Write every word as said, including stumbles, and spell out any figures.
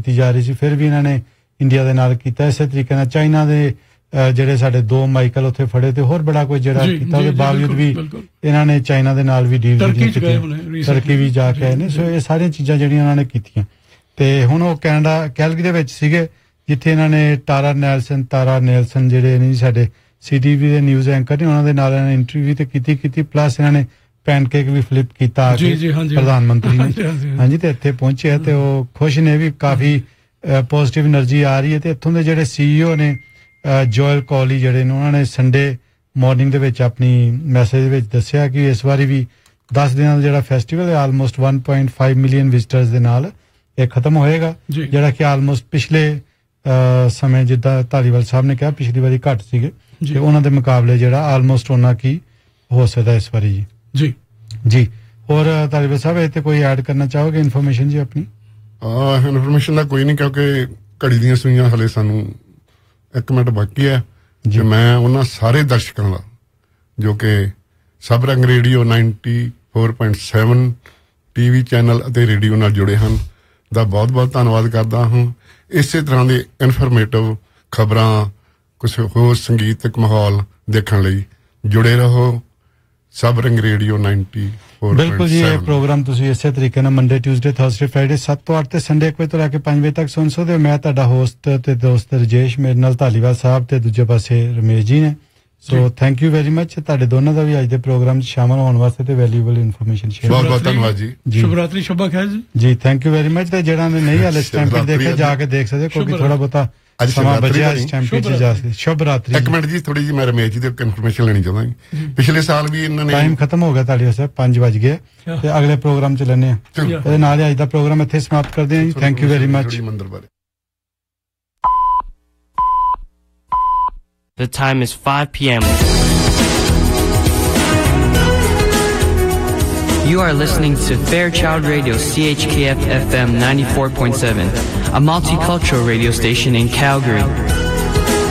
ਕੀਤੀ ਜਾ ਰਹੀ ਸੀ ਫਿਰ ਵੀ ਇਹਨਾਂ ਨੇ ਇੰਡੀਆ ਦੇ ਨਾਲ ਕੀਤਾ ਇਸੇ ਤਰੀਕੇ ਨਾਲ ਚਾਈਨਾ ਦੇ ਜਿਹੜੇ ਸਾਡੇ ਦੋ ਮਾਈਕਲ ਉੱਥੇ ਫੜੇ ਤੇ ਹੋਰ ਬੜਾ ਕੋਈ ਜਿਹੜਾ ਕੀਤਾ ਉਹਦੇ ਬਾਵਜੂਦ ਵੀ ਇਹਨਾਂ ਨੇ ਚਾਈਨਾ ਦੇ ਨਾਲ ਵੀ ਡੀਲ ਕੀਤੀ ਟਰਕੀ ਵੀ ਜਾ ਕੇ ਆਏ ਨੇ ਸੋ ਇਹ ਸਾਰੀਆਂ ਚੀਜ਼ਾਂ ਜਿਹੜੀਆਂ ਉਹਨਾਂ ਨੇ ਕੀਤੀਆਂ ਤੇ ਹੁਣ ਉਹ ਕੈਨੇਡਾ ਕੈਲਗਰੀ ਦੇ ਵਿੱਚ ਸੀਗੇ ਜਿੱਥੇ ਇਹਨਾਂ ਨੇ ਟਾਰਾ ਨੈਲਸਨ ਤਾਰਾ ਨੈਲਸਨ ਜਿਹੜੇ ਨੇ ਸਾਡੇ ਸੀਟੀਵੀ ਦੇ ਨਿਊਜ਼ ਐਂਕਰ ਨੇ ਉਹਨਾਂ ਦੇ ਨਾਲ ਇਹਨਾਂ ਨੇ ਇੰਟਰਵਿਊ ਤੇ ਕੀਤੀ ਕੀਤੀ ਪਲੱਸ ਇਹਨਾਂ ਨੇ ਪੈਨਕੇਕ ਵੀ ਫਲਿਪ ਕੀਤਾ ਆ ਕੇ ਪ੍ਰਧਾਨ ਮੰਤਰੀ ਨੇ ਹਾਂਜੀ ਤੇ ਇੱਥੇ ਪਹੁੰਚੇ ਤੇ ਉਹ ਖੁਸ਼ ਨੇ ਵੀ ਕਾਫੀ ਪੋਜ਼ਿਟਿਵ એનર્ਜੀ ਆ ਰਹੀ ਹੈ ਤੇ ਇੱਥੋਂ ਦੇ ਜਿਹੜੇ ਸੀਈਓ ਨੇ ਜੋਇਲ ਕੌਲੀ ਜਿਹੜੇ ਨੇ ਉਹਨਾਂ ਨੇ ਸੰਡੇ ਮਾਰਨਿੰਗ ਦੇ ਵਿੱਚ ਆਪਣੀ ਮੈਸੇਜ ਵਿੱਚ ਦੱਸਿਆ ਕਿ ਇਸ ਵਾਰੀ ਵੀ ਦਸ ਦਿਨਾਂ ਦਾ ਜਿਹੜਾ ਫੈਸਟੀਵਲ ਹੈ almost one point five million visitors ਦੇ ਨਾਲ ਇਹ ਖਤਮ ਹੋਏਗਾ ਜਿਹੜਾ ਕਿ ਆਲਮੋਸਟ ਪਿਛਲੇ ਸਮੇਂ ਜਿੱਦਾਂ ਧਾਲੀਵਾਲ ਸਾਹਿਬ ਨੇ ਕਿਹਾ ਪਿਛਲੀ ਵਾਰੀ ਘੱਟ ਸੀਗੇ ਤੇ ਉਹਨਾਂ ਦੇ ਮੁਕਾਬਲੇ ਜਿਹੜਾ ਆਲਮੋਸਟ ਉਹਨਾਂ ਕੀ ਹੋ ਸਕਦਾ ਇਸ ਵਾਰੀ ਜੀ ਜੀ ਜੀ ਹੋਰ ਧਾਲੀਵਾਲ ਸਾਹਿਬ ਇਹ ਤੇ ਕੋਈ ਐਡ ਕਰਨਾ ਚਾਹੋਗੇ ਇਨਫੋਰਮੇਸ਼ਨ ਜੀ ਆਪਣੀ ਆਹ ਇਨਫੋਰਮੇਸ਼ਨ ਦਾ ਕੋਈ ਨਹੀਂ ਕਿਉਂਕਿ ਘੜੀ ਦੀਆਂ ਸੂਈਆਂ ਹਲੇ ਸਾਨੂੰ ਇੱਕ ਮਿੰਟ ਬਾਕੀ ਹੈ ਜੇ ਮੈਂ ਉਹਨਾਂ ਸਾਰੇ ਦਰਸ਼ਕਾਂ ਦਾ ਜੋ ਕਿ ਸਬ ਰੰਗ radio ninety-four point seven TV channel ਅਤੇ ਰੇਡੀਓ ਨਾਲ ਜੁੜੇ ਹਨ ਦਾ ਬਹੁਤ ਬਹੁਤ ਧੰਨਵਾਦ ਕਰਦਾ ਹਾਂ ਇਸੇ ਤਰ੍ਹਾਂ ਦੇ ਇਨਫੋਰਮੇਟਿਵ ਖਬਰਾਂ ਕੁਝ ਹੋਰ ਸੰਗੀਤਕ ਮਾਹੌਲ ਦੇਖਣ ਲਈ ਜੁੜੇ ਰਹੋ ਸਬ ਰੰਗ ਰੇਡੀਓ ninety-four point seven ਬਿਲਕੁਲ ਜੀ ਇਹ ਪ੍ਰੋਗਰਾਮ ਤੁਸੀਂ ਇਸੇ ਤਰੀਕੇ ਨਾਲ ਮੰਡੇ ਟਿਊਜ਼ਡੇ ਥਰਸਡੇ ਫਰਾਈਡੇ ਸੱਤ ਤੋਂ ਅੱਠ ਤੇ ਸੰਡੇ ਇੱਕ ਵਜੇ ਤੋਂ ਲੈ ਕੇ ਪੰਜ ਵਜੇ ਤੱਕ ਸੁਣ ਸਕਦੇ ਹੋ ਮੈਂ ਤੁਹਾਡਾ ਹੋਸਟ ਤੇ ਦੋਸਤ ਰਜੇਸ਼ ਮੇਰੇ ਨਾਲ ਧਾਲੀਵਾਲ ਸਾਹਿਬ ਤੇ ਦੂਜੇ ਪਾਸੇ ਰਮੇਸ਼ ਜੀ ਨੇ so thank you very much ਤੁਹਾਡੇ ਦੋਨਾਂ ਦਾ ਵੀ ਅੱਜ ਦੇ ਪ੍ਰੋਗਰਾਮ 'ਚ ਸ਼ਾਮਲ ਹੋਣ ਵਾਸਤੇ ਤੇ ਵੈਲਿਊਏਬਲ ਇਨਫੋਰਮੇਸ਼ਨ ਸ਼ੇਅਰ ਬਹੁਤ ਬਹੁਤ ਧੰਨਵਾਦ ਜੀ ਸ਼ੁਭ ਰਾਤਰੀ ਸ਼ੁਭ ਖੈਰ ਜੀ ਜੀ ਥੈਂਕ ਯੂ ਵੈਰੀ ਮਚ ਤੇ ਜਿਹੜਾ ਨੇ ਨਹੀਂ ਹਾਲੇ ਸਟੈਂਪ ਦੇਖਿਆ ਜਾ ਕੇ ਦੇਖ ਸਕਦੇ ਕਿਉਂਕਿ ਥੋੜਾ ਬਹੁਤਾ ਸਮਾਂ ਬਚਿਆ ਇਸ ਟਾਈਮ ਤੇ ਜਾ ਸਕਦੇ ਸ਼ੁਭ ਰਾਤਰੀ ਇੱਕ ਮਿੰਟ ਜੀ ਥੋੜੀ ਜਿਹੀ ਮੈਂ ਰਮੇਸ਼ ਜੀ ਦੀ ਇਨਫੋਰਮੇਸ਼ਨ ਲੈਣੀ ਚਾਹੁੰਦਾ ਪਿਛਲੇ ਸਾਲ ਵੀ ਇਹਨਾਂ ਨੇ ਟਾਈਮ ਖਤਮ ਹੋ ਗਿਆ ਤੁਹਾਡੇ ਵਾਸਤੇ ਪੰਜ ਵੱਜ ਗਏ ਤੇ ਅਗਲੇ ਪ੍ਰੋਗਰਾਮ 'ਚ ਲੈਣੇ ਆ ਇਹਦੇ ਨਾਲ ਹੀ ਅੱਜ ਦਾ ਪ੍ਰੋਗਰਾਮ ਇੱਥੇ ਸਮਾਪਤ ਕਰਦੇ ਹਾਂ ਜੀ thank you very much The time is five p.m. You are listening to Fairchild Radio C H K F F M ninety-four point seven, a multicultural radio station in Calgary.